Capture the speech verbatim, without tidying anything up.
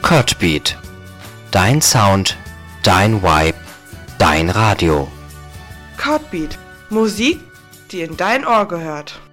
Codbeat. Dein Sound, dein Vibe, dein Radio. Codbeat. Musik, die in dein Ohr gehört.